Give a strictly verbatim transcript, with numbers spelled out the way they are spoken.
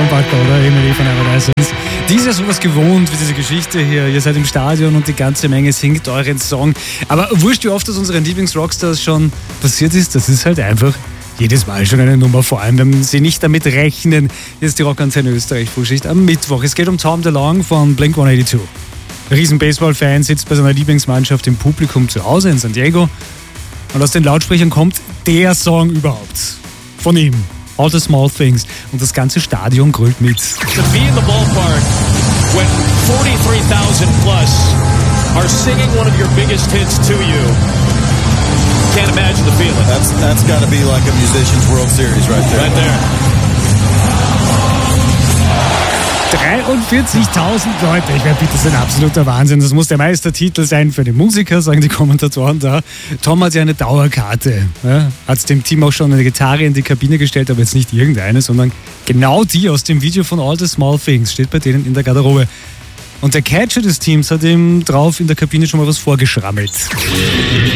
zusammenpacken, oder? Emily von Evanescence. Die ist ja sowas gewohnt wie diese Geschichte hier. Ihr seid im Stadion und die ganze Menge singt euren Song. Aber wurscht, wie oft das unseren Lieblings-Rockstars schon passiert ist, das ist halt einfach jedes Mal schon eine Nummer, vor allem wenn sie nicht damit rechnen. Hier ist die Rockantenne Österreich Frühschicht am Mittwoch. Es geht um Tom DeLonge von Blink hundertzweiundachtzig. Riesen Baseball-Fan sitzt bei seiner Lieblingsmannschaft im Publikum zu Hause in San Diego. Und aus den Lautsprechern kommt der Song überhaupt. Von ihm. All the Small Things. Und das ganze Stadion grölt mit. To be in the ballpark when forty-three thousand plus are singing one of your biggest hits to you. Can't imagine the feeling. That's that's got to be like a musician's World Series right there. Right there. dreiundvierzigtausend Leute, ich meine, bitte, das ist ein absoluter Wahnsinn. Das muss der Meistertitel sein für den Musiker, sagen die Kommentatoren da. Tom hat ja eine Dauerkarte. Ja, hat dem Team auch schon eine Gitarre in die Kabine gestellt, aber jetzt nicht irgendeine, sondern genau die aus dem Video von All the Small Things steht bei denen in der Garderobe. Und der Catcher des Teams hat ihm drauf in der Kabine schon mal was vorgeschrammelt.